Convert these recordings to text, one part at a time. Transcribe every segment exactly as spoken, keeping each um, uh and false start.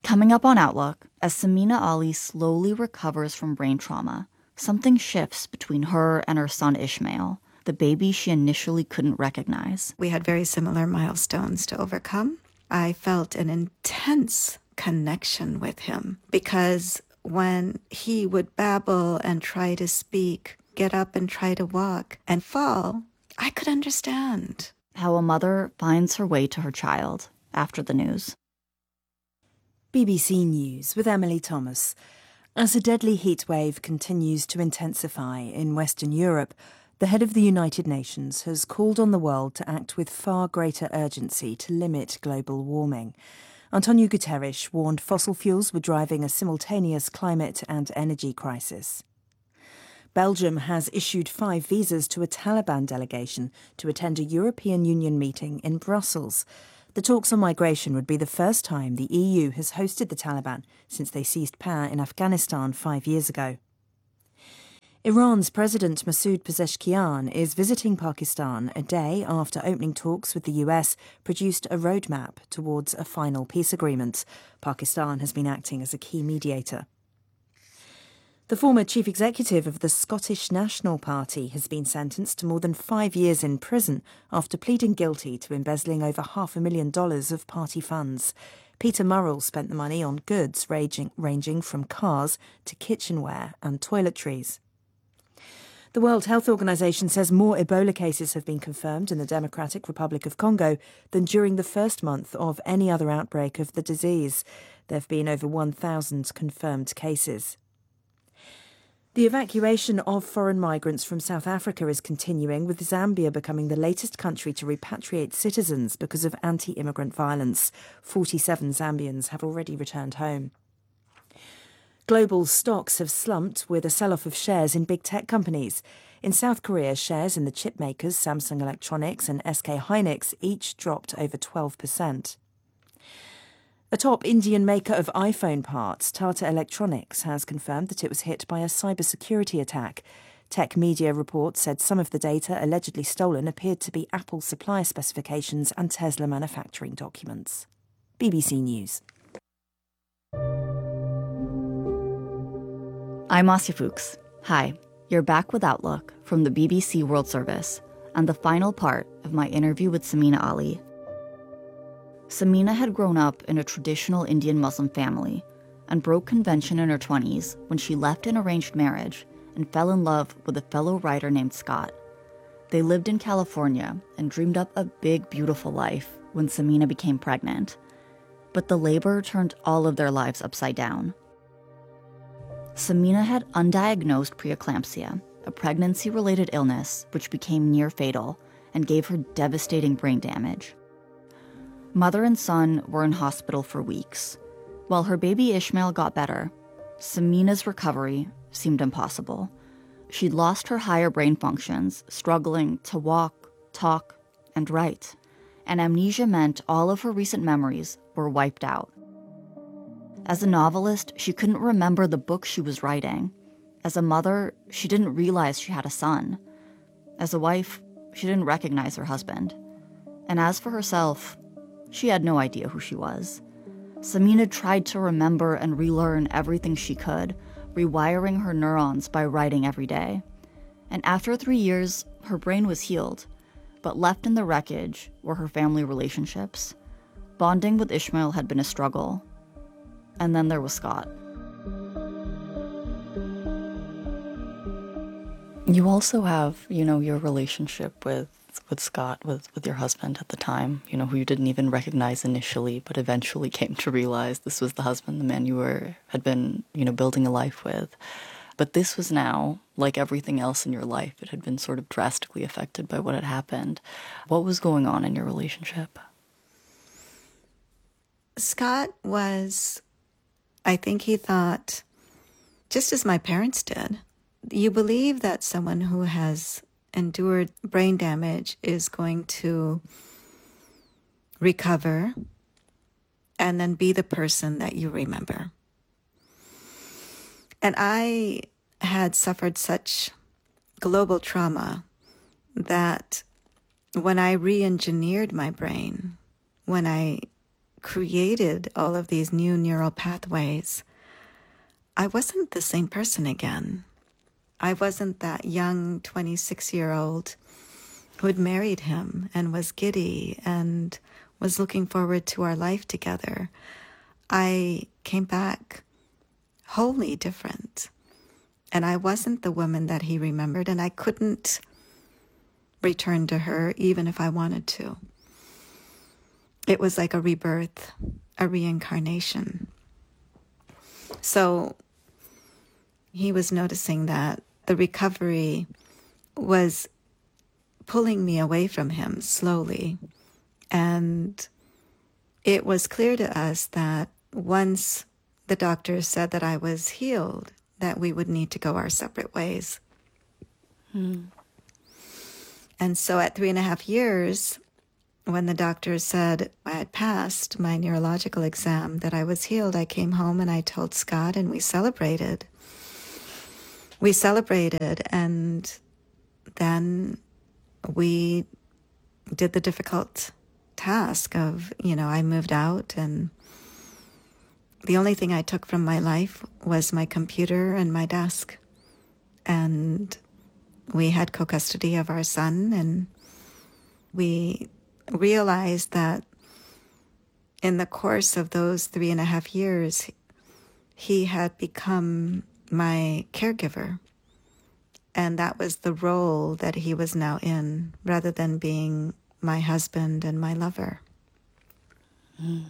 Coming up on Outlook, as Samina Ali slowly recovers from brain trauma, something shifts between her and her son Ishmael, the baby she initially couldn't recognize. We had very similar milestones to overcome. I felt an intense connection with him because when he would babble and try to speak, get up and try to walk and fall, I could understand. How a mother finds her way to her child after the news. B B C News with Emily Thomas. As a deadly heatwave continues to intensify in Western Europe, the head of the United Nations has called on the world to act with far greater urgency to limit global warming. Antonio Guterres warned fossil fuels were driving a simultaneous climate and energy crisis. Belgium has issued five visas to a Taliban delegation to attend a European Union meeting in Brussels. The talks on migration would be the first time the E U has hosted the Taliban since they seized power in Afghanistan five years ago. Iran's President Masoud Pezeshkian is visiting Pakistan a day after opening talks with the U S produced a roadmap towards a final peace agreement. Pakistan has been acting as a key mediator. The former chief executive of the Scottish National Party has been sentenced to more than five years in prison after pleading guilty to embezzling over half a million dollars of party funds. Peter Murrell spent the money on goods ranging, ranging from cars to kitchenware and toiletries. The World Health Organization says more Ebola cases have been confirmed in the Democratic Republic of Congo than during the first month of any other outbreak of the disease. There have been over one thousand confirmed cases. The evacuation of foreign migrants from South Africa is continuing, with Zambia becoming the latest country to repatriate citizens because of anti-immigrant violence. forty-seven Zambians have already returned home. Global stocks have slumped with a sell-off of shares in big tech companies. In South Korea, shares in the chip makers Samsung Electronics and S K Hynix each dropped over twelve percent. A top Indian maker of iPhone parts, Tata Electronics, has confirmed that it was hit by a cybersecurity attack. Tech media reports said some of the data allegedly stolen appeared to be Apple supplier specifications and Tesla manufacturing documents. B B C News. I'm Asya Fuchs. Hi, you're back with Outlook from the B B C World Service and the final part of my interview with Samina Ali. Samina had grown up in a traditional Indian Muslim family and broke convention in her twenties when she left an arranged marriage and fell in love with a fellow writer named Scott. They lived in California and dreamed up a big, beautiful life when Samina became pregnant. But the labor turned all of their lives upside down. Samina had undiagnosed preeclampsia, a pregnancy-related illness which became near fatal and gave her devastating brain damage. Mother and son were in hospital for weeks. While her baby Ishmael got better, Samina's recovery seemed impossible. She'd lost her higher brain functions, struggling to walk, talk, and write, and amnesia meant all of her recent memories were wiped out. As a novelist, she couldn't remember the book she was writing. As a mother, she didn't realize she had a son. As a wife, she didn't recognize her husband. And as for herself, she had no idea who she was. Samina tried to remember and relearn everything she could, rewiring her neurons by writing every day. And after three years, her brain was healed, but left in the wreckage were her family relationships. Bonding with Ishmael had been a struggle. And then there was Scott. You also have, you know, your relationship with, with Scott, with, with your husband at the time, you know, who you didn't even recognize initially, but eventually came to realize this was the husband, the man you were, had been, you know, building a life with. But this was now, like everything else in your life, it had been sort of drastically affected by what had happened. What was going on in your relationship? Scott was, I think he thought, just as my parents did, you believe that someone who has endured brain damage is going to recover and then be the person that you remember. And I had suffered such global trauma that when I re-engineered my brain, when I created all of these new neural pathways, I wasn't the same person again. I wasn't that young twenty-six-year-old who had married him and was giddy and was looking forward to our life together. I came back wholly different. And I wasn't the woman that he remembered, and I couldn't return to her even if I wanted to. It was like a rebirth, a reincarnation. So he was noticing that the recovery was pulling me away from him slowly. And it was clear to us that once the doctor said that I was healed, that we would need to go our separate ways. Hmm. And so at three and a half years, when the doctor said I had passed my neurological exam, that I was healed, I came home and I told Scott, and we celebrated. We celebrated, and then we did the difficult task of, you know, I moved out, and the only thing I took from my life was my computer and my desk. And we had co-custody of our son, and we realized that in the course of those three and a half years, he had become my caregiver. And that was the role that he was now in, rather than being my husband and my lover. Mm.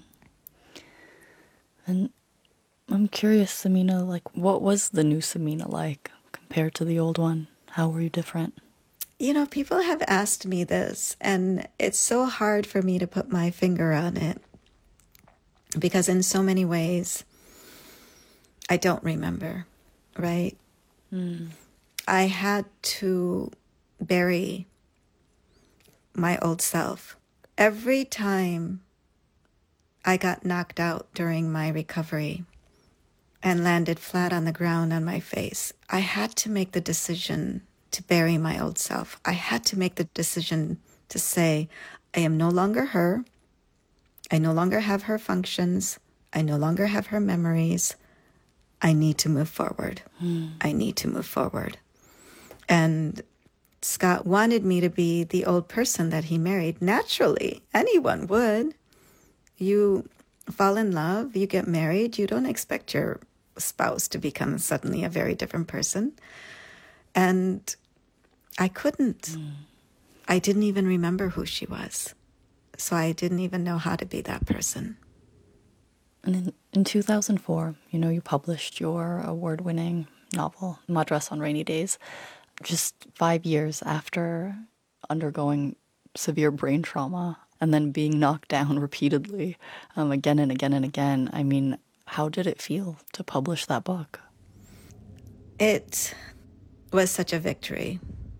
And I'm curious, Samina, like, what was the new Samina like compared to the old one? How were you different? You know, people have asked me this, and it's so hard for me to put my finger on it, because in so many ways, I don't remember, right? Mm. I had to bury my old self. Every time I got knocked out during my recovery and landed flat on the ground on my face, I had to make the decision to bury my old self. I had to make the decision to say, I am no longer her. I no longer have her functions. I no longer have her memories. I need to move forward. Hmm. I need to move forward. And Scott wanted me to be the old person that he married. Naturally, anyone would. You fall in love, you get married, you don't expect your spouse to become suddenly a very different person. And I couldn't. Mm. I didn't even remember who she was. So I didn't even know how to be that person. And in, in two thousand four, you know, you published your award-winning novel, Madras on Rainy Days, just five years after undergoing severe brain trauma and then being knocked down repeatedly, um, again and again and again. I mean, how did it feel to publish that book? It was such a victory.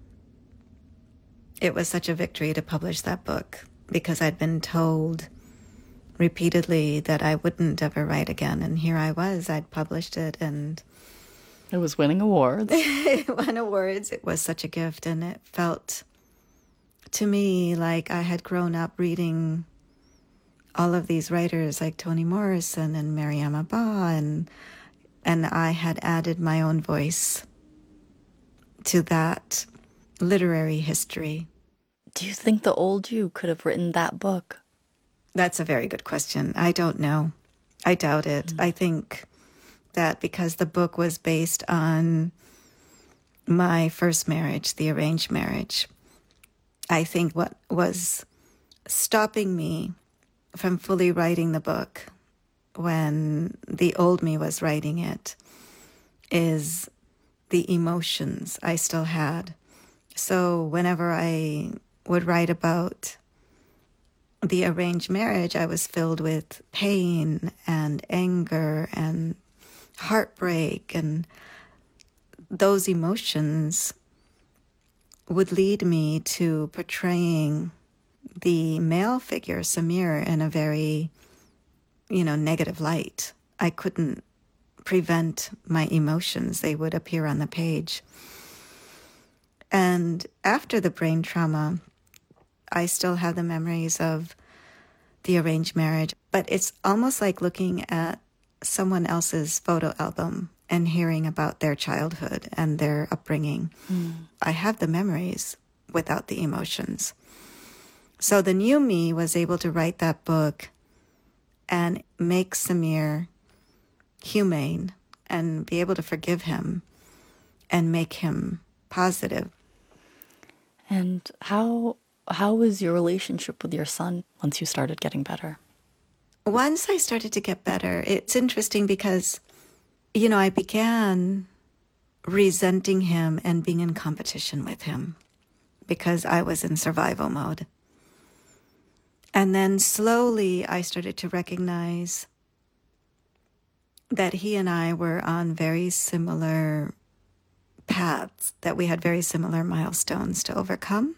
It was such a victory to publish that book, because I'd been told repeatedly that I wouldn't ever write again. And here I was, I'd published it, and it was winning awards. It won awards. It was such a gift, and it felt to me like I had grown up reading all of these writers like Toni Morrison and Mariame Abba, and and I had added my own voice to that literary history. Do you think the old you could have written that book? That's a very good question. I don't know. I doubt it. Mm. I think that because the book was based on my first marriage, the arranged marriage, I think what was stopping me from fully writing the book when the old me was writing it is the emotions I still had. So whenever I would write about the arranged marriage, I was filled with pain and anger and heartbreak, and those emotions would lead me to portraying the male figure, Samir, in a very, you know, negative light. I couldn't prevent my emotions. They would appear on the page. And after the brain trauma, I still have the memories of the arranged marriage, but it's almost like looking at someone else's photo album and hearing about their childhood and their upbringing. Mm. I have the memories without the emotions. So the new me was able to write that book and make Samir humane and be able to forgive him and make him positive. And how how was your relationship with your son once you started getting better? Once I started to get better, it's interesting because, you know, I began resenting him and being in competition with him because I was in survival mode. And then slowly I started to recognize that he and I were on very similar paths, that we had very similar milestones to overcome.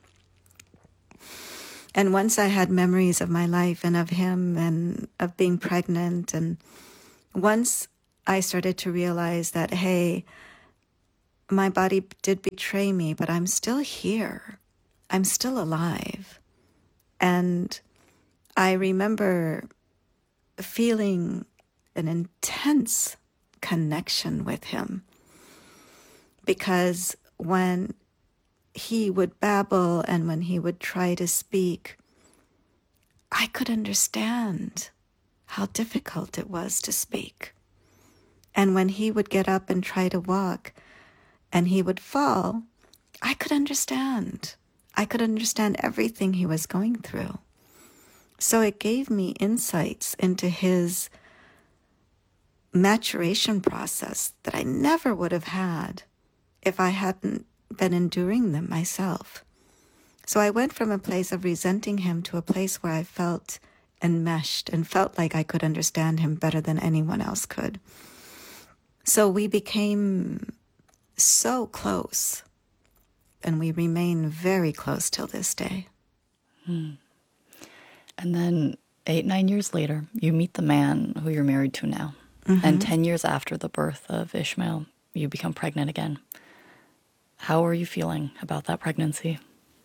And once I had memories of my life and of him and of being pregnant, and once I started to realize that, hey, my body did betray me, but I'm still here. I'm still alive. And I remember feeling an intense connection with him, because when he would babble and when he would try to speak, I could understand how difficult it was to speak. And when he would get up and try to walk and he would fall, I could understand. I could understand everything he was going through. So it gave me insights into his maturation process that I never would have had if I hadn't been enduring them myself. So I went from a place of resenting him to a place where I felt enmeshed and felt like I could understand him better than anyone else could. So we became so close, and we remain very close till this day. Hmm. And then eight, nine years later, you meet the man who you're married to now. Mm-hmm. And ten years after the birth of Ishmael, you become pregnant again. How are you feeling about that pregnancy?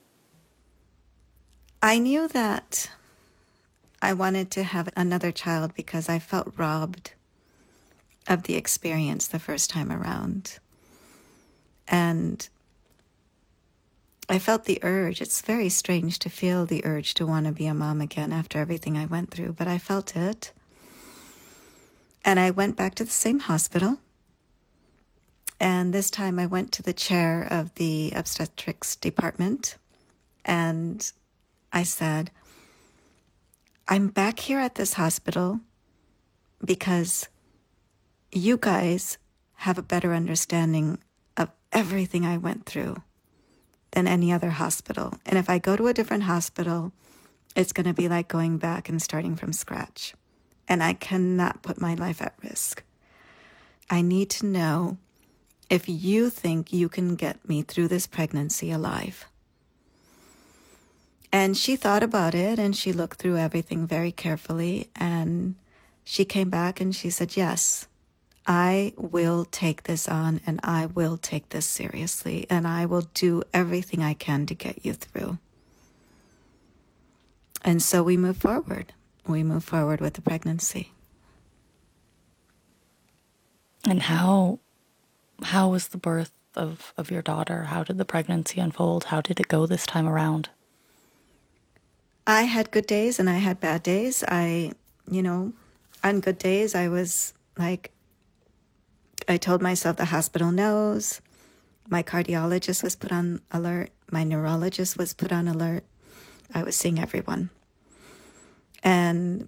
I knew that I wanted to have another child because I felt robbed of the experience the first time around. And I felt the urge. It's very strange to feel the urge to want to be a mom again after everything I went through, but I felt it. And I went back to the same hospital. And this time I went to the chair of the obstetrics department and I said, I'm back here at this hospital because you guys have a better understanding of everything I went through than any other hospital. And if I go to a different hospital, it's going to be like going back and starting from scratch. And I cannot put my life at risk. I need to know if you think you can get me through this pregnancy alive. And she thought about it and she looked through everything very carefully and she came back and she said, yes, I will take this on and I will take this seriously and I will do everything I can to get you through. And so we move forward. We move forward with the pregnancy. And how how was the birth of, of your daughter? How did the pregnancy unfold? How did it go this time around? I had good days and I had bad days. I, you know, on good days, I was like, I told myself the hospital knows. My cardiologist was put on alert. My neurologist was put on alert. I was seeing everyone. And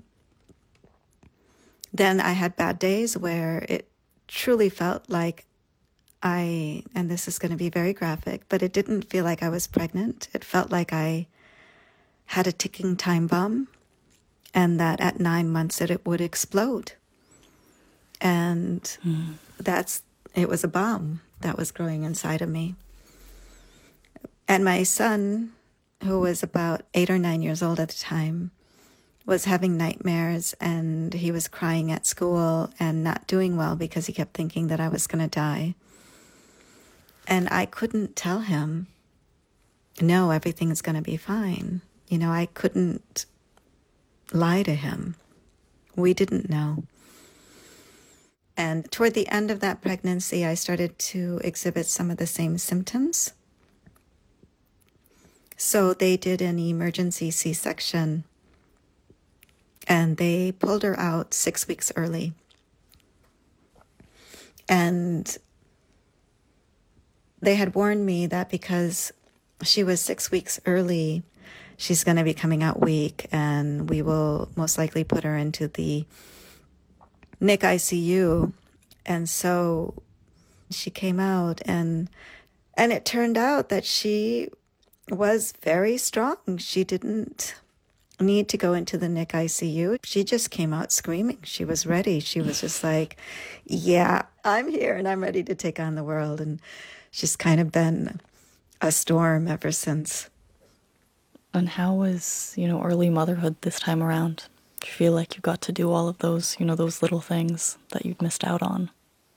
then I had bad days where it truly felt like I, and this is going to be very graphic, but it didn't feel like I was pregnant. It felt like I had a ticking time bomb and that at nine months it, it would explode. And mm. that's, it was a bomb that was growing inside of me. And my son, who was about eight or nine years old at the time, was having nightmares and he was crying at school and not doing well because he kept thinking that I was going to die. And I couldn't tell him, no, everything's going to be fine. You know, I couldn't lie to him We didn't know. And toward the end of that pregnancy, I started to exhibit some of the same symptoms. So they did an emergency C-section, and they pulled her out six weeks early. And they had warned me that because she was six weeks early, she's going to be coming out weak, and we will most likely put her into the N I C U I C U. And so she came out, and and it turned out that she was very strong. She didn't need to go into the N I C U I C U. She just came out screaming. She was ready. She was just like, yeah, I'm here and I'm ready to take on the world. And she's kind of been a storm ever since. And how was, you know, early motherhood this time around? Do you feel like you got to do all of those, you know, those little things that you'd missed out on?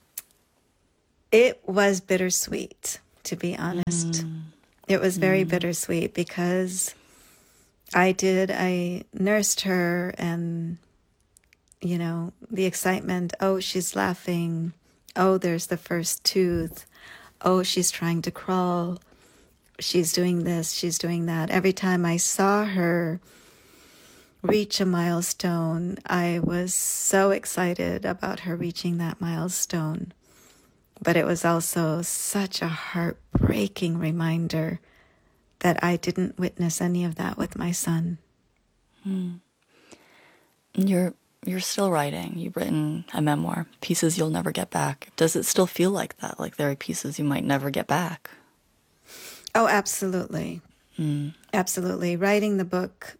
It was bittersweet, to be honest. Mm. It was very mm. bittersweet because I did, I nursed her, and, you know, the excitement, oh, she's laughing. Oh, there's the first tooth. Oh, she's trying to crawl. She's doing this, she's doing that. Every time I saw her reach a milestone, I was so excited about her reaching that milestone. But it was also such a heartbreaking reminder that I didn't witness any of that with my son. Hmm. You're you're still writing. You've written a memoir, Pieces You'll Never Get Back. Does it still feel like that? Like there are pieces you might never get back? Oh, absolutely. Mm. Absolutely. Writing the book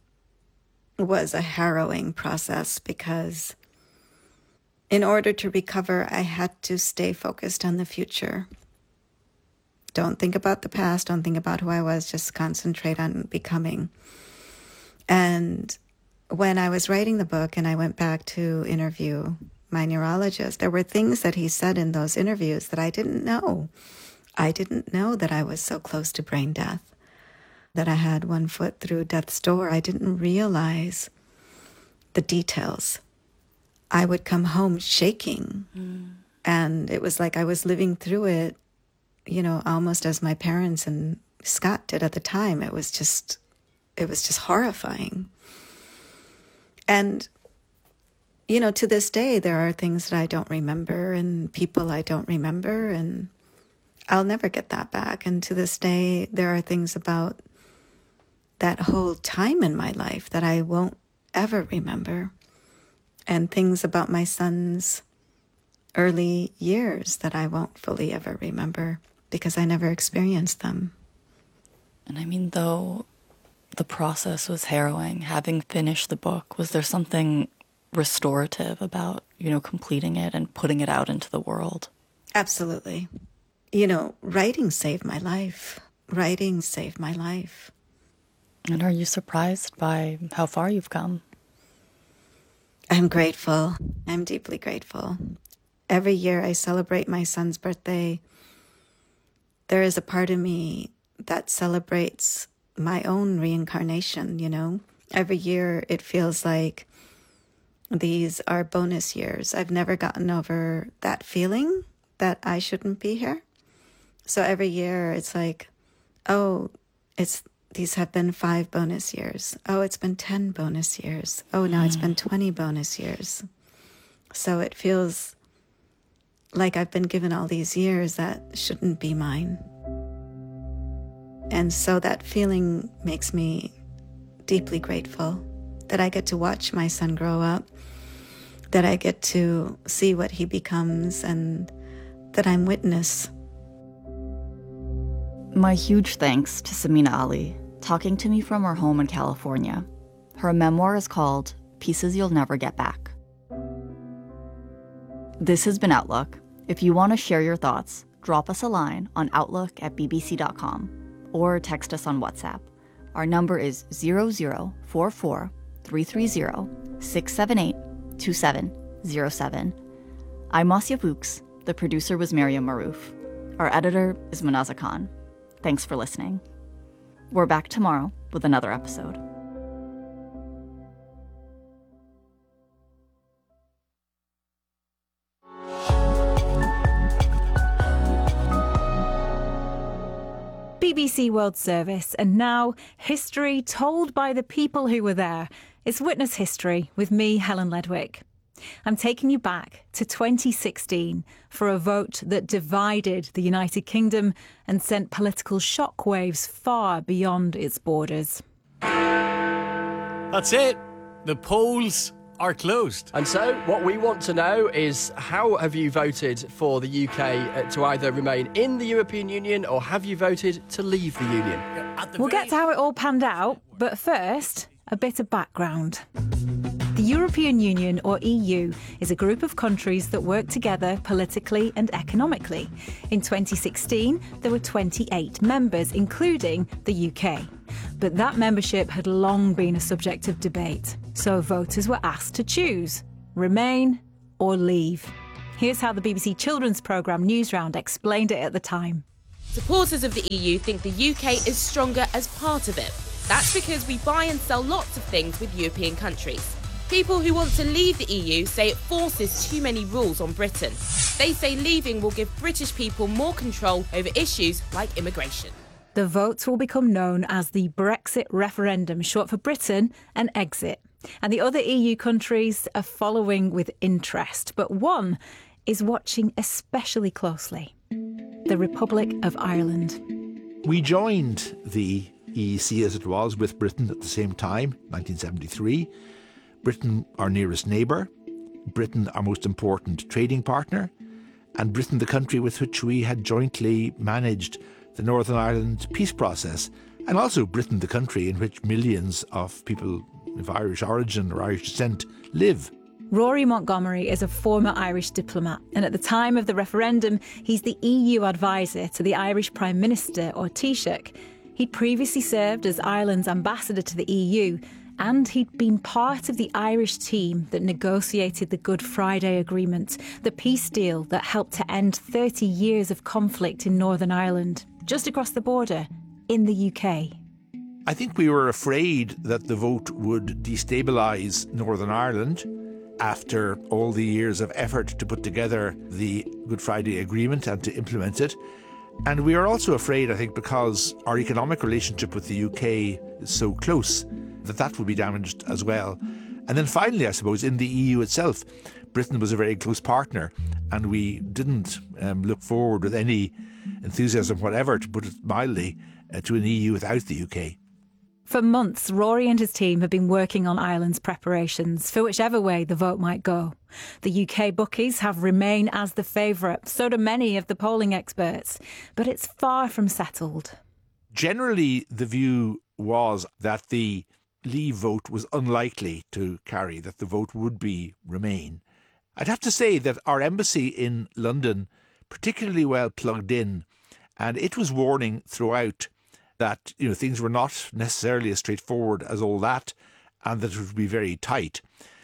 was a harrowing process because in order to recover, I had to stay focused on the future. Don't think about the past. Don't think about who I was. Just concentrate on becoming. And when I was writing the book and I went back to interview my neurologist, there were things that he said in those interviews that I didn't know. I didn't know that I was so close to brain death, that I had one foot through death's door. I didn't realize the details. I would come home shaking, mm. and it was like I was living through it, you know, almost as my parents and Scott did at the time. It was just, it was just horrifying. And, you know, to this day, there are things that I don't remember and people I don't remember, and I'll never get that back. And to this day, there are things about that whole time in my life that I won't ever remember. And things about my son's early years that I won't fully ever remember because I never experienced them. And I mean, though the process was harrowing, having finished the book, was there something restorative about, you know, completing it and putting it out into the world? Absolutely. You know, writing saved my life. Writing saved my life. And are you surprised by how far you've come? I'm grateful. I'm deeply grateful. Every year I celebrate my son's birthday. There is a part of me that celebrates my own reincarnation, you know. Every year it feels like these are bonus years. I've never gotten over that feeling that I shouldn't be here. So every year it's like, oh, it's these have been five bonus years. Oh, it's been ten bonus years. Oh, now mm. it's been twenty bonus years. So it feels like I've been given all these years that shouldn't be mine. And so that feeling makes me deeply grateful that I get to watch my son grow up, that I get to see what he becomes, and that I'm witness. My huge thanks to Samina Ali, talking to me from her home in California. Her memoir is called Pieces You'll Never Get Back. This has been Outlook. If you want to share your thoughts, drop us a line on outlook at b b c dot com or text us on WhatsApp. Our number is zero zero four four three three zero six seven eight two seven zero seven. I'm Masya Fuchs. The producer was Miriam Maroof. Our editor is Manaza Khan. Thanks for listening. We're back tomorrow with another episode. B B C World Service, and now history told by the people who were there. It's Witness History with me, Helen Ledwick. I'm taking you back to twenty sixteen for a vote that divided the United Kingdom and sent political shockwaves far beyond its borders. That's it. The polls are closed. And so what we want to know is, how have you voted for the U K uh, to either remain in the European Union, or have you voted to leave the Union? We'll get to how it all panned out, but first, a bit of background. The European Union, or E U, is a group of countries that work together politically and economically. In twenty sixteen, there were twenty-eight members, including the U K. But that membership had long been a subject of debate, so voters were asked to choose, remain or leave. Here's how the B B C Children's programme Newsround explained it at the time. Supporters of the E U think the U K is stronger as part of it. That's because we buy and sell lots of things with European countries. People who want to leave the E U say it forces too many rules on Britain. They say leaving will give British people more control over issues like immigration. The votes will become known as the Brexit referendum, short for Britain and exit. And the other E U countries are following with interest, but one is watching especially closely: the Republic of Ireland. We joined the E E C as it was with Britain at the same time, nineteen seventy-three. Britain, our nearest neighbour, Britain, our most important trading partner, and Britain, the country with which we had jointly managed the Northern Ireland peace process, and also Britain, the country in which millions of people of Irish origin or Irish descent live. Rory Montgomery is a former Irish diplomat, and at the time of the referendum, he's the E U advisor to the Irish Prime Minister, or Taoiseach. He'd previously served as Ireland's ambassador to the E U, and he'd been part of the Irish team that negotiated the Good Friday Agreement, the peace deal that helped to end thirty years of conflict in Northern Ireland, just across the border, in the U K. I think we were afraid that the vote would destabilise Northern Ireland after all the years of effort to put together the Good Friday Agreement and to implement it. And we are also afraid, I think, because our economic relationship with the U K is so close, that that would be damaged as well. And then finally, I suppose, in the E U itself, Britain was a very close partner, and we didn't um, look forward with any enthusiasm whatever, to put it mildly, uh, to an E U without the U K. For months, Rory and his team have been working on Ireland's preparations for whichever way the vote might go. The U K bookies have Remain as the favourite, so do many of the polling experts, but it's far from settled. Generally, the view was that the Leave vote was unlikely to carry, that the vote would be Remain. I'd have to say that our embassy in London particularly well plugged in, and it was warning throughout that, you know, things were not necessarily as straightforward as all that, and that it would be very tight.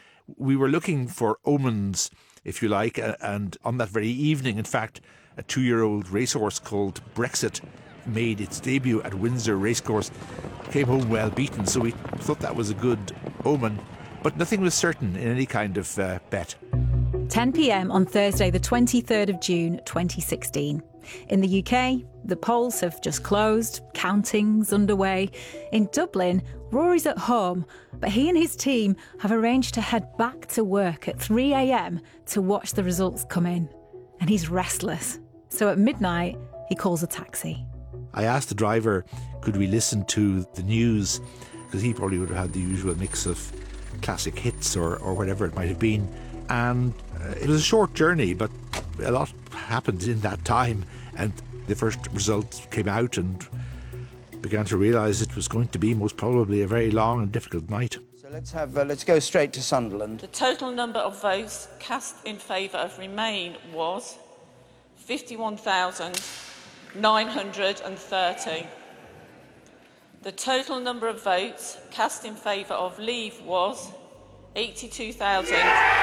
We were looking for omens, if you like, and on that very evening, in fact, a two-year-old racehorse called Brexit made its debut at Windsor Racecourse, came home well beaten, so we thought that was a good omen, but nothing was certain in any kind of uh, bet. ten p.m. on Thursday, the twenty-third of June, twenty sixteen. In the U K, the polls have just closed, counting's underway. In Dublin, Rory's at home, but he and his team have arranged to head back to work at three a.m. to watch the results come in. And he's restless. So at midnight, he calls a taxi. I asked the driver, could we listen to the news? Because he probably would have had the usual mix of classic hits or, or whatever it might have been. And uh, it was a short journey, but a lot happened in that time. And the first results came out, and began to realise it was going to be most probably a very long and difficult night. So let's have uh, let's go straight to Sunderland. The total number of votes cast in favour of Remain was fifty-one thousand nine hundred thirty. The total number of votes cast in favour of Leave was eighty-two thousand.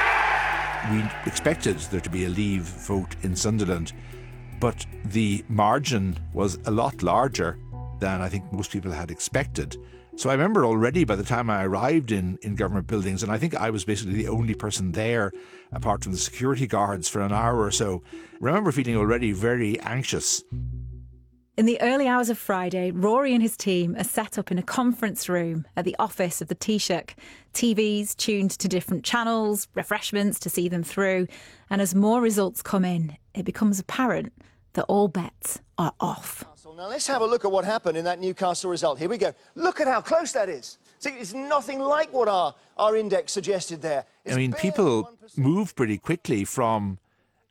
We expected there to be a Leave vote in Sunderland, but the margin was a lot larger than I think most people had expected. So I remember already by the time I arrived in, in government buildings, and I think I was basically the only person there, apart from the security guards, for an hour or so, I remember feeling already very anxious. In the early hours of Friday, Rory and his team are set up in a conference room at the office of the Taoiseach. T Vs tuned to different channels, refreshments to see them through. And as more results come in, it becomes apparent that all bets are off. Now let's have a look at what happened in that Newcastle result. Here we go. Look at how close that is. See, it's nothing like what our, our index suggested there. It's I mean, people move pretty quickly from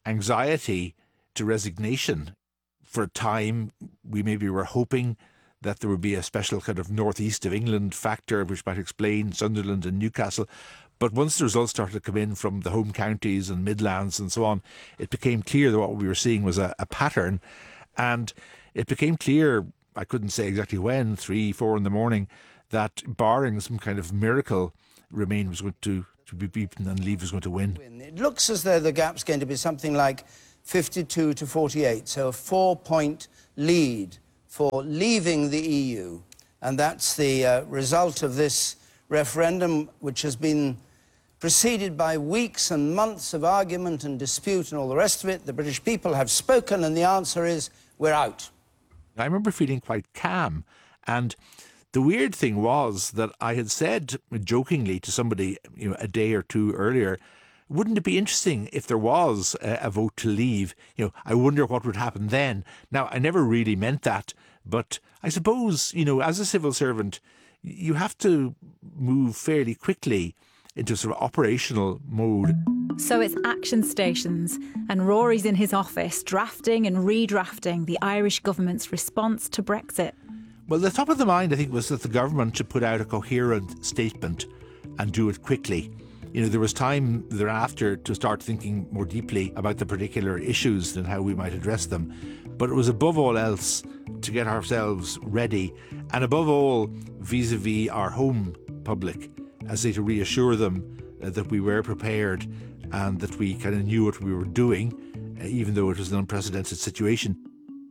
anxiety to resignation. For a time, we maybe were hoping that there would be a special kind of northeast of England factor which might explain Sunderland and Newcastle. But once the results started to come in from the home counties and Midlands and so on, it became clear that what we were seeing was a, a pattern. And it became clear, I couldn't say exactly when, three, four in the morning, that barring some kind of miracle, Remain was going to, to be beaten and Leave was going to win. It looks as though the gap's going to be something like fifty-two to forty-eight, so a four-point lead for leaving the E U. And that's the uh, result of this referendum, which has been preceded by weeks and months of argument and dispute and all the rest of it. The British people have spoken, and the answer is, we're out. I remember feeling quite calm, and the weird thing was that I had said jokingly to somebody, you know, a day or two earlier, wouldn't it be interesting if there was a, a vote to leave? You know, I wonder what would happen then. Now, I never really meant that, but I suppose, you know, as a civil servant, you have to move fairly quickly into sort of operational mode. So it's action stations, and Rory's in his office drafting and redrafting the Irish government's response to Brexit. Well, the top of the mind, I think, was that the government should put out a coherent statement and do it quickly. You know, there was time thereafter to start thinking more deeply about the particular issues and how we might address them. But it was above all else to get ourselves ready, and above all vis-a-vis our home public, as they to reassure them uh, that we were prepared and that we kind of knew what we were doing, uh, even though it was an unprecedented situation.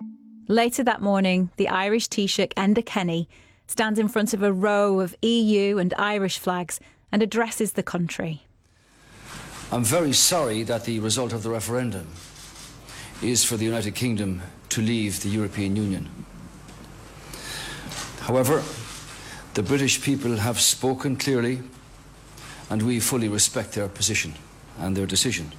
Later that morning, the Irish Taoiseach Enda Kenny stands in front of a row of E U and Irish flags and addresses the country. I'm very sorry that the result of the referendum is for the United Kingdom to leave the European Union. However, the British people have spoken clearly, and we fully respect their position and their decision.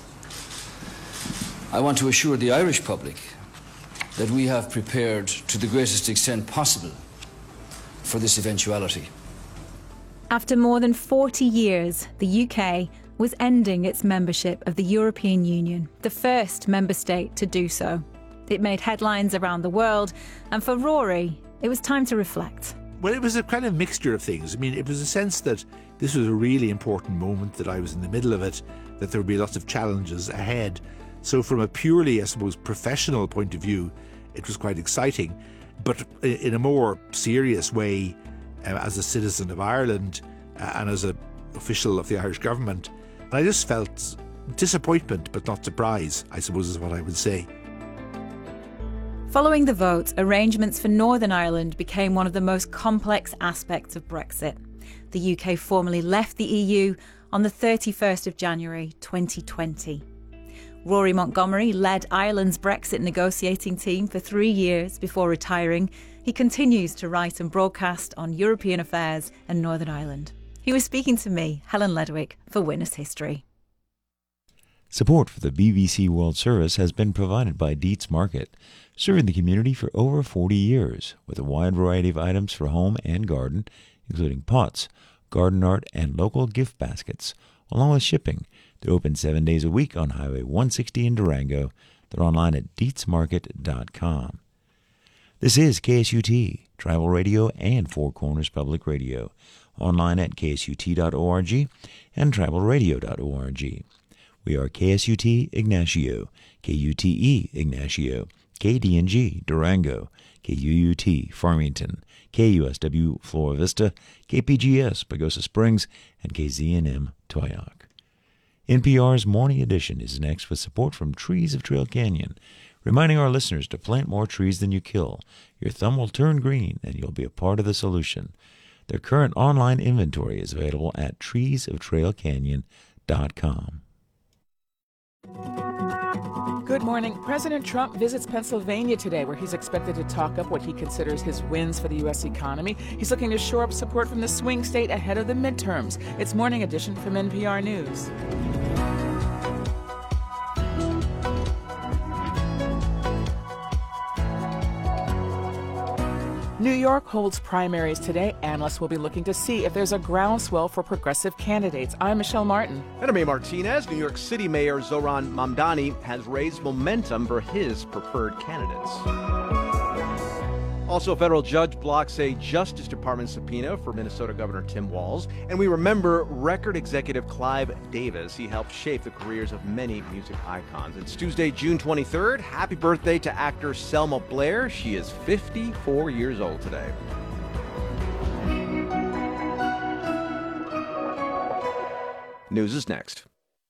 I want to assure the Irish public that we have prepared to the greatest extent possible for this eventuality. After more than forty years, the U K was ending its membership of the European Union, the first member state to do so. It made headlines around the world, and for Rory, it was time to reflect. Well, it was a kind of mixture of things. I mean, it was a sense that this was a really important moment, that I was in the middle of it, that there would be lots of challenges ahead. So from a purely, I suppose, professional point of view, it was quite exciting. But in a more serious way, uh, as a citizen of Ireland uh, and as an official of the Irish government, I just felt disappointment, but not surprise, I suppose is what I would say. Following the vote, arrangements for Northern Ireland became one of the most complex aspects of Brexit. The U K formally left the E U on the thirty-first of January twenty twenty. Rory Montgomery led Ireland's Brexit negotiating team for three years before retiring. He continues to write and broadcast on European affairs and Northern Ireland. He was speaking to me, Helen Ledwick, for Witness History. Support for the B B C World Service has been provided by Dietz Market, serving the community for over forty years, with a wide variety of items for home and garden, including pots, garden art, and local gift baskets, along with shipping. They're open seven days a week on Highway one sixty in Durango. They're online at dietz market dot com. This is K S U T, Tribal Radio and Four Corners Public Radio, online at k s u t dot org and tribal radio dot org. We are K S U T Ignacio, K U T E Ignacio, K D N G Durango, K U U T Farmington, K U S W Flora Vista, K P G S Pagosa Springs, and K Z N M Toyoak. N P R's Morning Edition is next with support from Trees of Trail Canyon, reminding our listeners to plant more trees than you kill. Your thumb will turn green and you'll be a part of the solution. Their current online inventory is available at trees of trail canyon dot com. Good morning. President Trump visits Pennsylvania today, where he's expected to talk up what he considers his wins for the U S economy. He's looking to shore up support from the swing state ahead of the midterms. It's Morning Edition from N P R News. New York holds primaries today. Analysts will be looking to see if there's a groundswell for progressive candidates. I'm Michelle Martin. And I'm A. Martinez. New York City Mayor Zohran Mamdani has raised momentum for his preferred candidates. Also, a federal judge blocks a Justice Department subpoena for Minnesota Governor Tim Walz. And we remember record executive Clive Davis. He helped shape the careers of many music icons. It's Tuesday, June twenty-third. Happy birthday to actor Selma Blair. She is fifty-four years old today. News is next.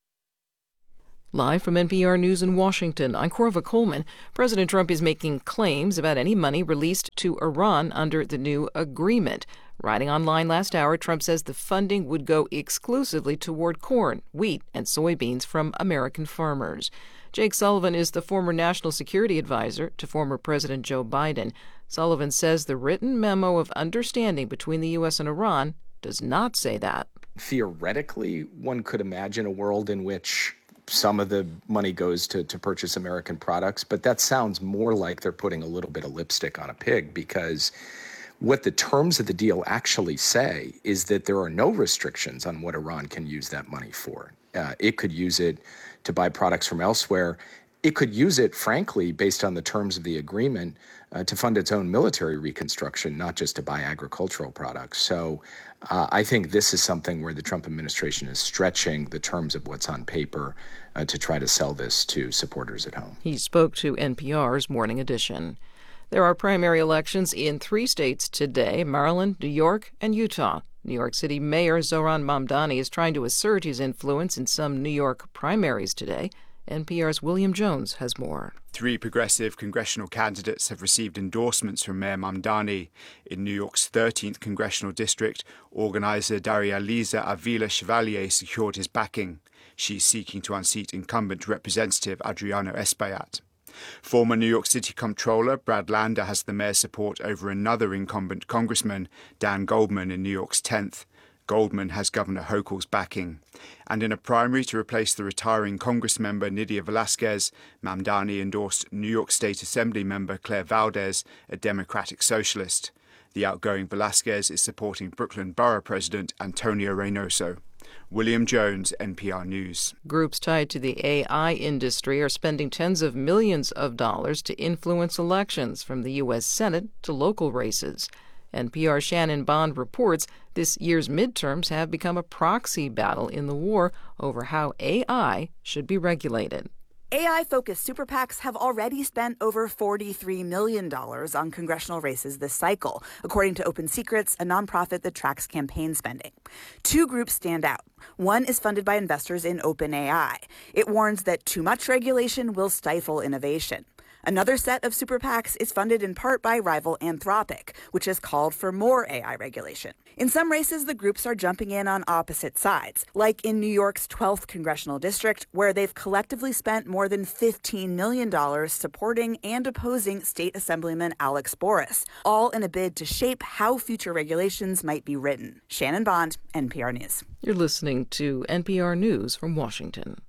Live from N P R News in Washington, I'm Corva Coleman. President Trump is making claims about any money released to Iran under the new agreement. Writing online last hour, Trump says the funding would go exclusively toward corn, wheat, and soybeans from American farmers. Jake Sullivan is the former national security advisor to former President Joe Biden. Sullivan says the written memo of understanding between the U S and Iran does not say that. Theoretically, one could imagine a world in which some of the money goes to, to purchase American products, but that sounds more like they're putting a little bit of lipstick on a pig, because what the terms of the deal actually say is that there are no restrictions on what Iran can use that money for. Uh, it could use it to buy products from elsewhere. It could use it, frankly, based on the terms of the agreement, uh, to fund its own military reconstruction, not just to buy agricultural products. So uh, I think this is something where the Trump administration is stretching the terms of what's on paper uh, to try to sell this to supporters at home. He spoke to N P R's Morning Edition. There are primary elections in three states today: Maryland, New York, and Utah. New York City Mayor Zohran Mamdani is trying to assert his influence in some New York primaries today. N P R's William Jones has more. Three progressive congressional candidates have received endorsements from Mayor Mamdani. In New York's thirteenth congressional district, organizer Daria-Liza Avila Chevalier secured his backing. She's seeking to unseat incumbent Representative Adriano Espaillat. Former New York City Comptroller Brad Lander has the mayor's support over another incumbent congressman, Dan Goldman, in New York's tenth. Goldman has Governor Hochul's backing. And in a primary to replace the retiring Congress member Nydia Velasquez, Mamdani endorsed New York State Assembly member Claire Valdez, a Democratic socialist. The outgoing Velasquez is supporting Brooklyn Borough President Antonio Reynoso. William Jones, N P R News. Groups tied to the A I industry are spending tens of millions of dollars to influence elections, from the U S Senate to local races. N P R's Shannon Bond reports this year's midterms have become a proxy battle in the war over how A I should be regulated. A I-focused super PACs have already spent over forty-three million dollars on congressional races this cycle, according to Open Secrets, a nonprofit that tracks campaign spending. Two groups stand out. One is funded by investors in OpenAI. It warns that too much regulation will stifle innovation. Another set of super PACs is funded in part by rival Anthropic, which has called for more A I regulation. In some races, the groups are jumping in on opposite sides, like in New York's twelfth congressional district, where they've collectively spent more than fifteen million dollars supporting and opposing State Assemblyman Alex Boris, all in a bid to shape how future regulations might be written. Shannon Bond, N P R News. You're listening to N P R News from Washington.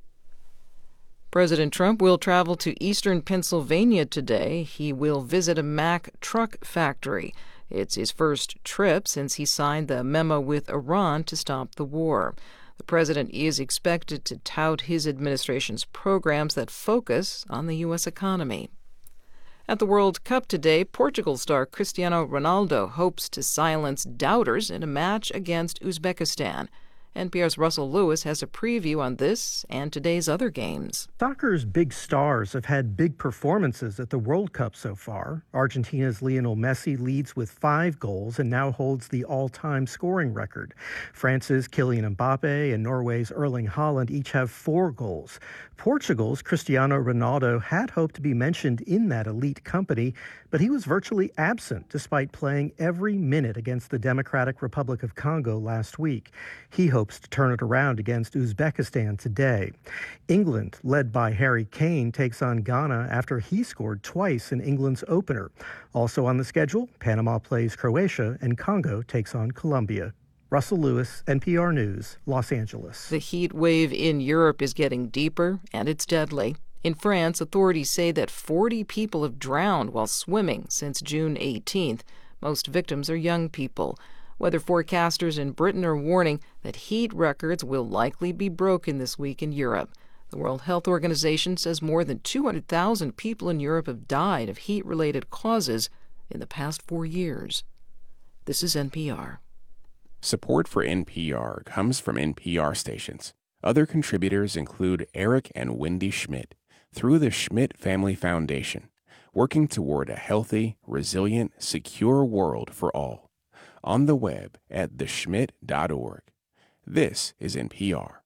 President Trump will travel to eastern Pennsylvania today. He will visit a Mack truck factory. It's his first trip since he signed the memo with Iran to stop the war. The president is expected to tout his administration's programs that focus on the U S economy. At the World Cup today, Portugal star Cristiano Ronaldo hopes to silence doubters in a match against Uzbekistan. N P R's Russell Lewis has a preview on this and today's other games. Soccer's big stars have had big performances at the World Cup so far. Argentina's Lionel Messi leads with five goals and now holds the all-time scoring record. France's Kylian Mbappe and Norway's Erling Haaland each have four goals. Portugal's Cristiano Ronaldo had hoped to be mentioned in that elite company, but he was virtually absent despite playing every minute against the Democratic Republic of Congo last week. He hoped hopes to turn it around against Uzbekistan today. England, led by Harry Kane, takes on Ghana after he scored twice in England's opener. Also on the schedule, Panama plays Croatia and Congo takes on Colombia. Russell Lewis, N P R News, Los Angeles. The heat wave in Europe is getting deeper, and it's deadly. In France, authorities say that forty people have drowned while swimming since June eighteenth. Most victims are young people. Weather forecasters in Britain are warning that heat records will likely be broken this week in Europe. The World Health Organization says more than two hundred thousand people in Europe have died of heat-related causes in the past four years. This is N P R. Support for N P R comes from N P R stations. Other contributors include Eric and Wendy Schmidt through the Schmidt Family Foundation, working toward a healthy, resilient, secure world for all. On the web at the schmidt dot org. This is N P R.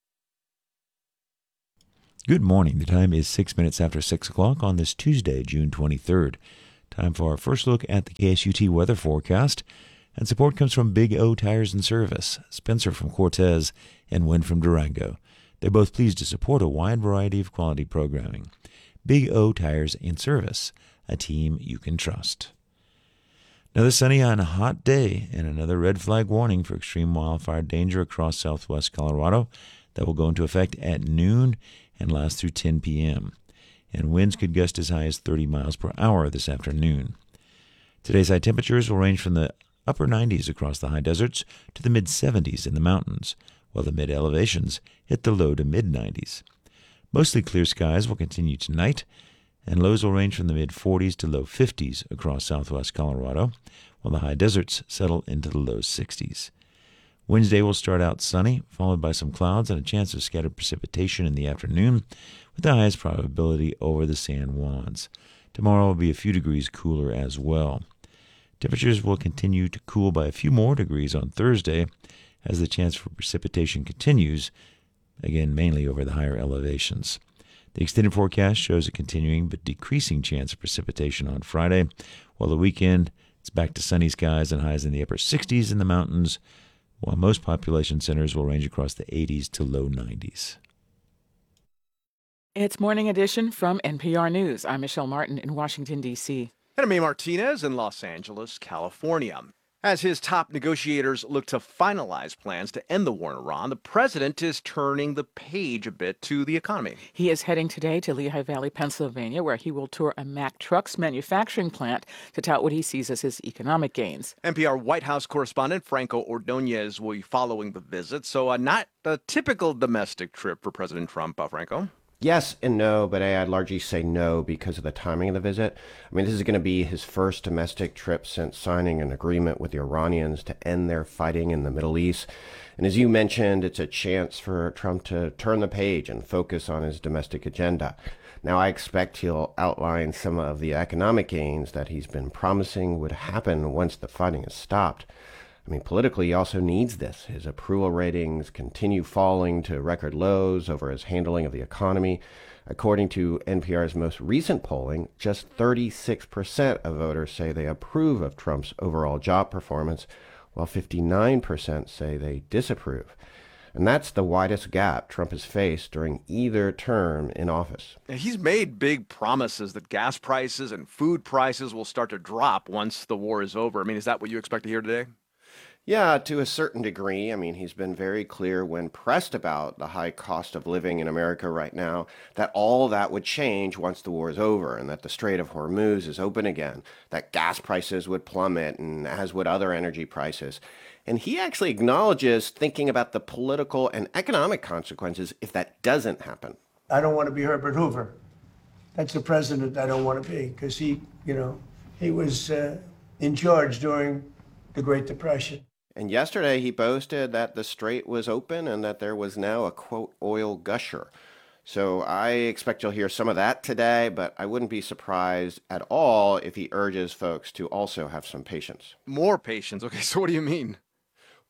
Good morning. The time is six minutes after six o'clock on this Tuesday, June twenty-third. Time for our first look at the K S U T weather forecast. And support comes from Big O Tires and Service, Spencer from Cortez, and Wynn from Durango. They're both pleased to support a wide variety of quality programming. Big O Tires and Service, a team you can trust. Another sunny and hot day, and another red flag warning for extreme wildfire danger across southwest Colorado that will go into effect at noon and last through ten p.m. And winds could gust as high as thirty miles per hour this afternoon. Today's high temperatures will range from the upper nineties across the high deserts to the mid-seventies in the mountains, while the mid-elevations hit the low to mid-nineties. Mostly clear skies will continue tonight, and lows will range from the mid-forties to low fifties across southwest Colorado, while the high deserts settle into the low sixties. Wednesday will start out sunny, followed by some clouds and a chance of scattered precipitation in the afternoon, with the highest probability over the San Juans. Tomorrow will be a few degrees cooler as well. Temperatures will continue to cool by a few more degrees on Thursday as the chance for precipitation continues, again mainly over the higher elevations. The extended forecast shows a continuing but decreasing chance of precipitation on Friday, while the weekend it's back to sunny skies and highs in the upper sixties in the mountains, while most population centers will range across the eighties to low nineties. It's Morning Edition from N P R News. I'm Michelle Martin in Washington, D C And I'm May Martinez in Los Angeles, California. As his top negotiators look to finalize plans to end the war in Iran, the president is turning the page a bit to the economy. He is heading today to Lehigh Valley, Pennsylvania, where he will tour a Mack Trucks manufacturing plant to tout what he sees as his economic gains. N P R White House correspondent Franco Ordonez will be following the visit, so uh, not a typical domestic trip for President Trump, uh, Franco. Yes and no, but I'd largely say no because of the timing of the visit. I mean, this is going to be his first domestic trip since signing an agreement with the Iranians to end their fighting in the Middle East. And as you mentioned, it's a chance for Trump to turn the page and focus on his domestic agenda. Now, I expect he'll outline some of the economic gains that he's been promising would happen once the fighting is stopped. I mean, politically, he also needs this. His approval ratings continue falling to record lows over his handling of the economy. According to N P R's most recent polling, just thirty-six percent of voters say they approve of Trump's overall job performance, while fifty-nine percent say they disapprove. And that's the widest gap Trump has faced during either term in office. He's made big promises that gas prices and food prices will start to drop once the war is over. I mean, is that what you expect to hear today? Yeah, to a certain degree. I mean, he's been very clear when pressed about the high cost of living in America right now, that all that would change once the war is over and that the Strait of Hormuz is open again, that gas prices would plummet and as would other energy prices. And he actually acknowledges thinking about the political and economic consequences if that doesn't happen. I don't want to be Herbert Hoover. That's the president I don't want to be because he, you know, he was uh, in charge during the Great Depression. And yesterday he boasted that the strait was open and that there was now a, quote, oil gusher. So I expect you'll hear some of that today, but I wouldn't be surprised at all if he urges folks to also have some patience. More patience? Okay, so what do you mean?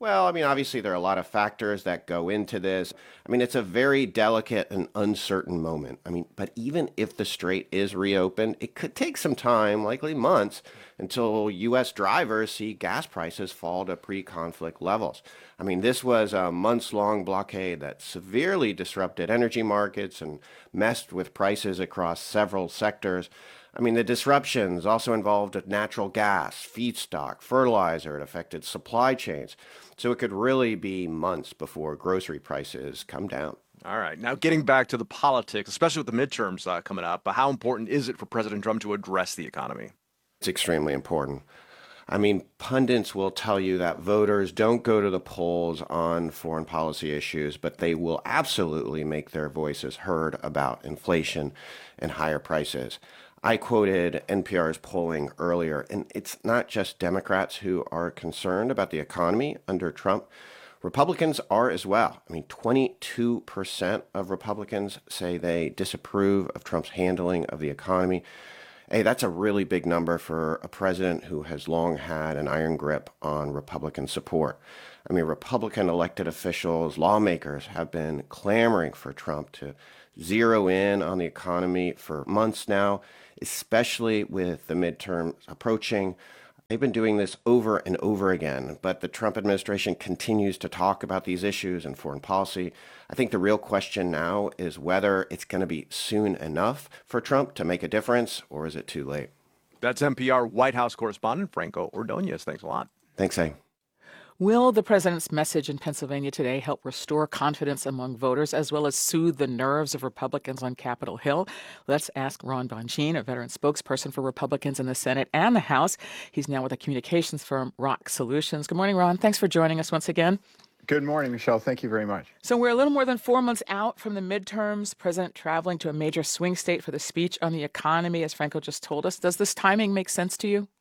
Well, I mean, obviously, there are a lot of factors that go into this. I mean, it's a very delicate and uncertain moment. I mean, but even if the strait is reopened, it could take some time, likely months, until U S drivers see gas prices fall to pre-conflict levels. I mean, this was a months-long blockade that severely disrupted energy markets and messed with prices across several sectors. I mean, the disruptions also involved natural gas, feedstock, fertilizer. It affected supply chains. So it could really be months before grocery prices come down. All right. Now, getting back to the politics, especially with the midterms uh, coming up, how important is it for President Trump to address the economy? It's extremely important. I mean, pundits will tell you that voters don't go to the polls on foreign policy issues, but they will absolutely make their voices heard about inflation and higher prices. I quoted N P R's polling earlier, and it's not just Democrats who are concerned about the economy under Trump. Republicans are as well. I mean, twenty-two percent of Republicans say they disapprove of Trump's handling of the economy. Hey, that's a really big number for a president who has long had an iron grip on Republican support. I mean, Republican elected officials, lawmakers have been clamoring for Trump to zero in on the economy for months now, especially with the midterms approaching. They've been doing this over and over again, but the Trump administration continues to talk about these issues and foreign policy. I think the real question now is whether it's going to be soon enough for Trump to make a difference, or is it too late? That's N P R White House correspondent Franco Ordonez. Thanks a lot. Thanks, A. Will the president's message in Pennsylvania today help restore confidence among voters as well as soothe the nerves of Republicans on Capitol Hill? Let's ask Ron Bonjean, a veteran spokesperson for Republicans in the Senate and the House. He's now with the communications firm Rock Solutions. Good morning, Ron. Thanks for joining us once again. Good morning, Michelle. Thank you very much. So we're a little more than four months out from the midterms. President traveling to a major swing state for the speech on the economy, as Franco just told us. Does this timing make sense to you?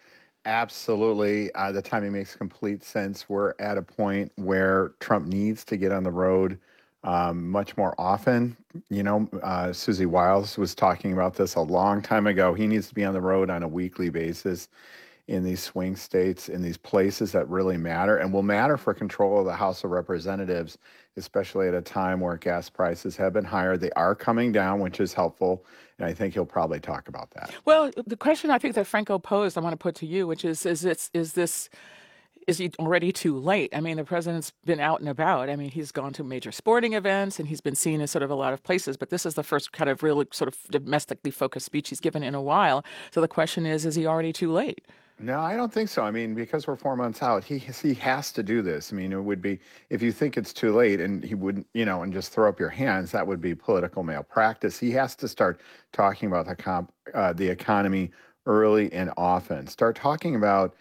Absolutely. Uh, the timing makes complete sense. We're at a point where Trump needs to get on the road um, much more often. You know, uh, Susie Wiles was talking about this a long time ago. He needs to be on the road on a weekly basis in these swing states, in these places that really matter and will matter for control of the House of Representatives, especially at a time where gas prices have been higher. They are coming down, which is helpful. And I think he'll probably talk about that. Well, the question I think that Franco posed, I want to put to you, which is, is it's, is this, is he already too late? I mean, the president's been out and about. I mean, he's gone to major sporting events and he's been seen in sort of a lot of places, but this is the first kind of really sort of domestically focused speech he's given in a while. So the question is, is he already too late? No, I don't think so. I mean, because we're four months out, he he has to do this. I mean, it would be, if you think it's too late and he wouldn't, you know, and just throw up your hands, that would be political malpractice. He has to start talking about the comp, uh, the economy early and often. Start talking about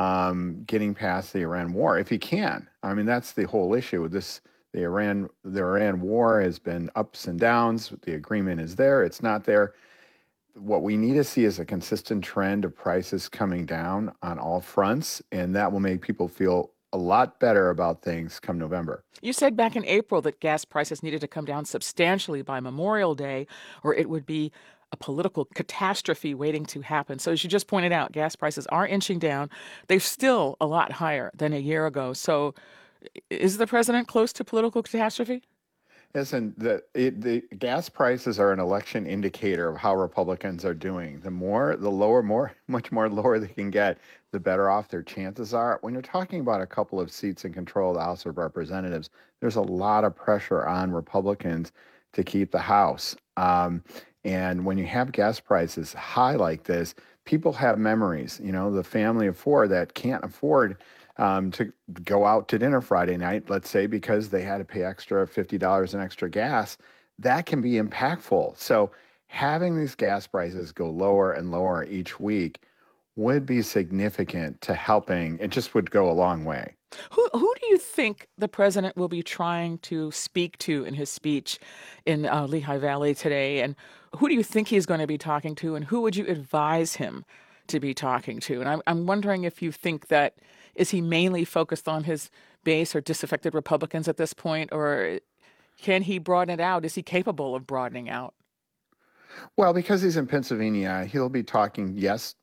um, getting past the Iran war if he can. I mean, that's the whole issue with this. The Iran the Iran war has been ups and downs. The agreement is there. It's not there. What we need to see is a consistent trend of prices coming down on all fronts, and that will make people feel a lot better about things come November. You said back in April that gas prices needed to come down substantially by Memorial Day, or it would be a political catastrophe waiting to happen. So as you just pointed out, gas prices are inching down. They're still a lot higher than a year ago. So is the president close to political catastrophe? Listen, the, it, the gas prices are an election indicator of how Republicans are doing. The more, the lower, more, much more lower they can get, the better off their chances are. When you're talking about a couple of seats in control of the House of Representatives, there's a lot of pressure on Republicans to keep the House. Um, and when you have gas prices high like this, people have memories. You know, the family of four that can't afford Um, to go out to dinner Friday night, let's say, because they had to pay extra fifty dollars in extra gas, that can be impactful. So having these gas prices go lower and lower each week would be significant to helping. It just would go a long way. Who who do you think the president will be trying to speak to in his speech in uh, Lehigh Valley today? And who do you think he's going to be talking to? And who would you advise him to be talking to? And I'm, I'm wondering if you think that, is he mainly focused on his base or disaffected Republicans at this point, or can he broaden it out? Is he capable of broadening out? Well, because he's in Pennsylvania, he'll be talking, yes,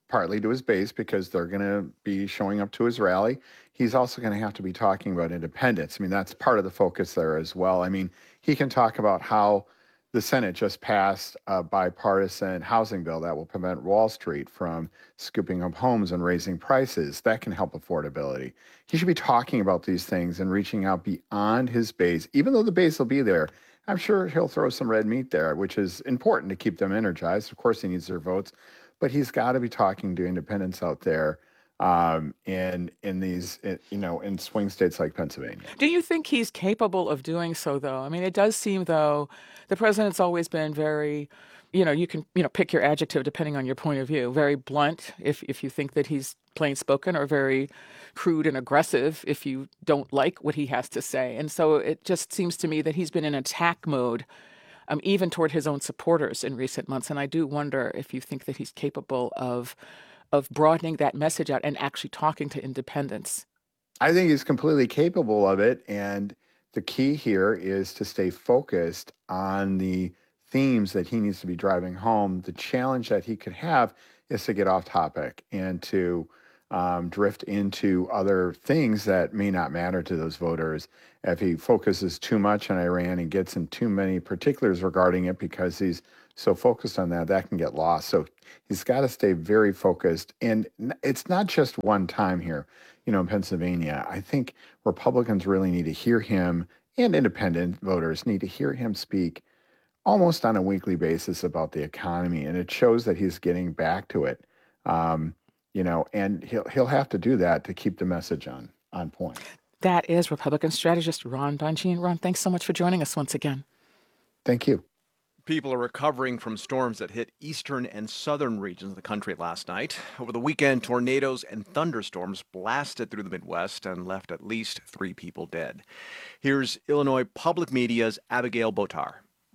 partly to his base because they're going to be showing up to his rally. He's also going to have to be talking about independence. I mean, that's part of the focus there as well. I mean, he can talk about how the Senate just passed a bipartisan housing bill that will prevent Wall Street from scooping up homes and raising prices. That can help affordability. He should be talking about these things and reaching out beyond his base, even though the base will be there. I'm sure he'll throw some red meat there, which is important to keep them energized. Of course, he needs their votes, but he's got to be talking to independents out there um, in in these, in, you know, in swing states like Pennsylvania. Do you think he's capable of doing so, though? I mean, it does seem, though, the president's always been very, you know, you can, you know, pick your adjective depending on your point of view. Very blunt if if you think that he's plain spoken, or very crude and aggressive if you don't like what he has to say. And so it just seems to me that he's been in attack mode, um, even toward his own supporters in recent months. And I do wonder if you think that he's capable of of broadening that message out and actually talking to independents. I think he's completely capable of it. And the key here is to stay focused on the themes that he needs to be driving home. The challenge that he could have is to get off topic and to um, drift into other things that may not matter to those voters. If he focuses too much on Iran and gets in too many particulars regarding it because he's so focused on that, that can get lost. So he's got to stay very focused. And it's not just one time here, you know, in Pennsylvania. I think Republicans really need to hear him, and independent voters need to hear him speak almost on a weekly basis about the economy. And it shows that he's getting back to it. Um, you know, and he'll he'll have to do that to keep the message on, on point. That is Republican strategist Ron Bonjean. Ron, thanks so much for joining us once again. Thank you. People are recovering from storms that hit eastern and southern regions of the country last night. Over the weekend, tornadoes and thunderstorms blasted through the Midwest and left at least three people dead. Here's Illinois Public Media's Abigail Botar.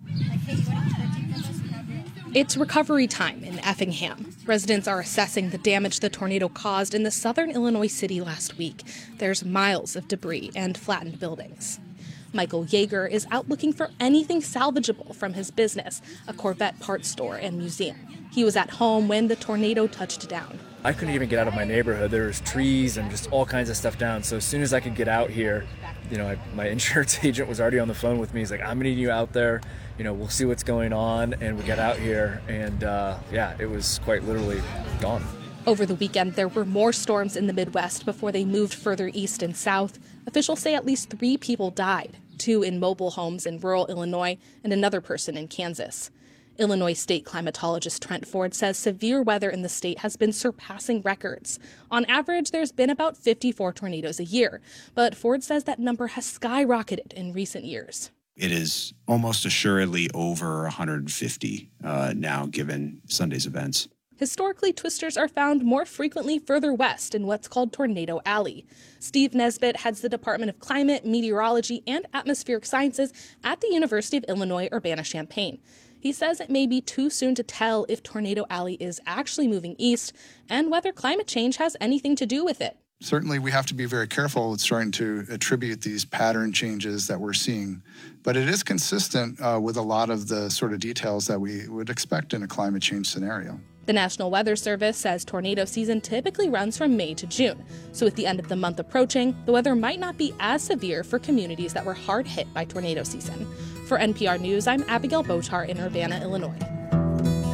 It's recovery time in Effingham. Residents are assessing the damage the tornado caused in the southern Illinois city last week. There's miles of debris and flattened buildings. Michael Yeager is out looking for anything salvageable from his business, a Corvette parts store and museum. He was at home when the tornado touched down. I couldn't even get out of my neighborhood. There was trees and just all kinds of stuff down. So as soon as I could get out here, you know, I, my insurance agent was already on the phone with me. He's like, I'm gonna need you out there. You know, we'll see what's going on. And we got out here and uh, yeah, it was quite literally gone. Over the weekend, there were more storms in the Midwest before they moved further east and south. Officials say at least three people died, two in mobile homes in rural Illinois and another person in Kansas. Illinois state climatologist Trent Ford says severe weather in the state has been surpassing records. On average, there's been about fifty-four tornadoes a year, but Ford says that number has skyrocketed in recent years. It is almost assuredly over one hundred fifty uh, now, given Sunday's events. Historically, twisters are found more frequently further west in what's called Tornado Alley. Steve Nesbitt heads the Department of Climate, Meteorology, and Atmospheric Sciences at the University of Illinois Urbana-Champaign. He says it may be too soon to tell if Tornado Alley is actually moving east and whether climate change has anything to do with it. Certainly, we have to be very careful with trying to attribute these pattern changes that we're seeing. But it is consistent uh, with a lot of the sort of details that we would expect in a climate change scenario. The National Weather Service says tornado season typically runs from May to June. So with the end of the month approaching, the weather might not be as severe for communities that were hard hit by tornado season. For N P R News, I'm Abigail Botar in Urbana, Illinois.